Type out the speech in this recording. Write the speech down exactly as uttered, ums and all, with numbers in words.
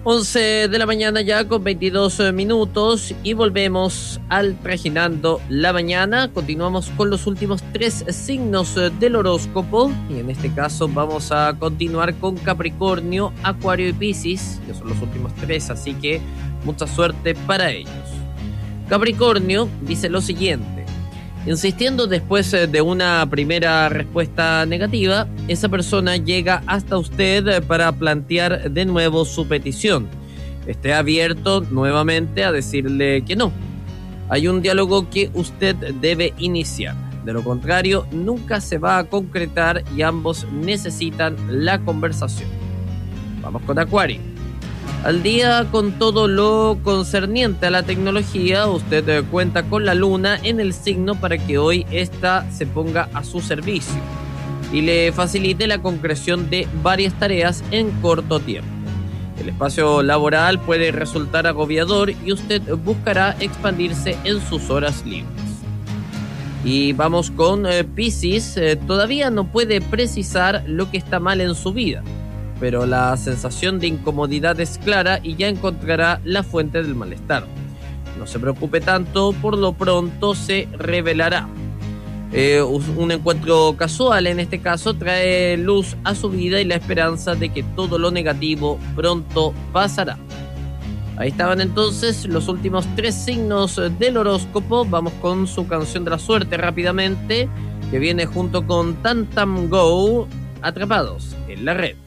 once de la mañana ya con veintidós minutos y volvemos al Trajinando la Mañana. Continuamos con los últimos tres signos del horóscopo y en este caso vamos a continuar con Capricornio, Acuario y Piscis, que son los últimos tres, así que mucha suerte para ellos. Capricornio dice lo siguiente: insistiendo después de una primera respuesta negativa, esa persona llega hasta usted para plantear de nuevo su petición. Esté abierto nuevamente a decirle que no. Hay un diálogo que usted debe iniciar. De lo contrario, nunca se va a concretar y ambos necesitan la conversación. Vamos con Acuario. Al día con todo lo concerniente a la tecnología, usted eh, cuenta con la luna en el signo para que hoy ésta se ponga a su servicio y le facilite la concreción de varias tareas en corto tiempo. El espacio laboral puede resultar agobiador y usted buscará expandirse en sus horas libres. Y vamos con eh, Piscis. Eh, todavía no puede precisar lo que está mal en su vida, pero la sensación de incomodidad es clara y ya encontrará la fuente del malestar. No se preocupe tanto, por lo pronto se revelará. Eh, un encuentro casual en este caso trae luz a su vida y la esperanza de que todo lo negativo pronto pasará. Ahí estaban entonces los últimos tres signos del horóscopo. Vamos con su canción de la suerte rápidamente, que viene junto con Tantam Go, Atrapados en la Red.